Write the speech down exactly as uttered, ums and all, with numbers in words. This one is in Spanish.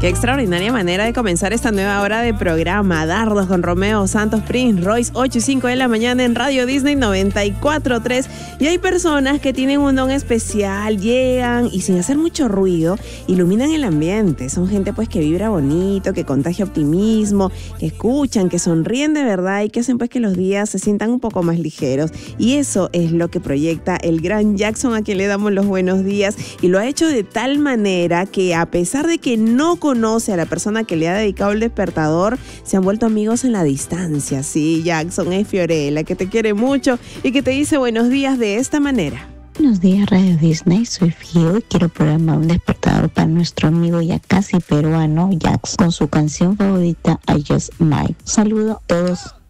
Qué extraordinaria manera de comenzar esta nueva hora de programa. Dardos con Romeo Santos, Prince Royce, ocho y cinco de la mañana en Radio Disney noventa y cuatro punto tres. Y hay personas que tienen un don especial, llegan y sin hacer mucho ruido, iluminan el ambiente. Son gente pues que vibra bonito, que contagia optimismo, que escuchan, que sonríen de verdad y que hacen pues que los días se sientan un poco más ligeros. Y eso es lo que proyecta el gran Jackson, a quien le damos los buenos días. Y lo ha hecho de tal manera que, a pesar de que no conoce a la persona que le ha dedicado el despertador, se han vuelto amigos en la distancia. Sí, Jackson es Fiorella, que te quiere mucho y que te dice buenos días de esta manera. Buenos días, Radio Disney, soy Fio y quiero programar un despertador para nuestro amigo ya casi peruano Jackson con su canción favorita I Just Might. Saludo a todos.